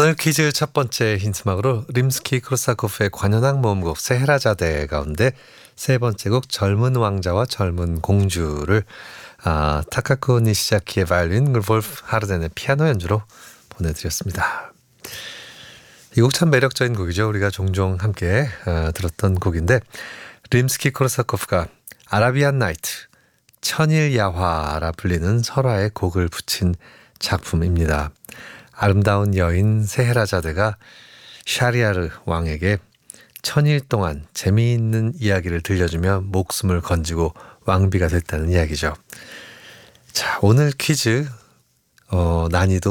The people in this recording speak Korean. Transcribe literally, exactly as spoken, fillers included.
오늘 퀴즈 첫 번째 힌트막으로 림스키 코르사코프의 관현악 모음곡 세헤라자데 가운데 세 번째 곡 젊은 왕자와 젊은 공주를 아, 타카코 니시자키의 바이올린, 볼프 하르덴의 피아노 연주로 보내드렸습니다. 이 곡 참 매력적인 곡이죠. 우리가 종종 함께 어, 들었던 곡인데 림스키 코르사코프가 아라비안 나이트, 천일야화라 불리는 설화에 곡을 붙인 작품입니다. 아름다운 여인 세헤라자데가 샤리아르 왕에게 천일 동안 재미있는 이야기를 들려주며 목숨을 건지고 왕비가 됐다는 이야기죠. 자, 오늘 퀴즈 어, 난이도